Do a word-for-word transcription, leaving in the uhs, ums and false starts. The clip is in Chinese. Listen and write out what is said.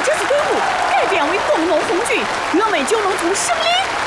这支队伍改编为工农红军，我们就能从胜利